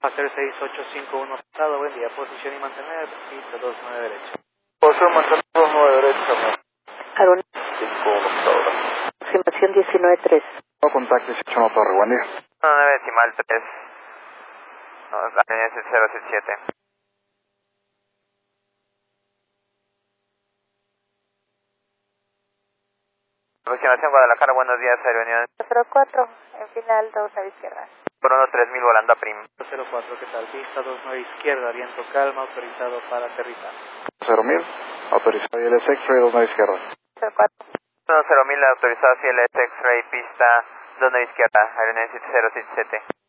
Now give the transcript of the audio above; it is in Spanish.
Hacer 6851 pasado, buen día, posición y mantener, pista 29 derecha. Posición mantener 29 derecha, Aruna, 51 pasado. aproximación 19-3. No contacte 18 no torre, buen día. 9 decimal 3. No, la línea es el 077. Aproximación Guadalajara, buenos días, Aeronión. 04, en final 2 a la izquierda. Por 3000 volando a Prim. 04, ¿qué tal? Pista 29 izquierda, viento calma, autorizado para aterrizar. 0.000, autorizado y el X-Ray 29 izquierda. 04. 10.000 autorizado CLS X-Ray, pista 29 izquierda, Aeronión 7077.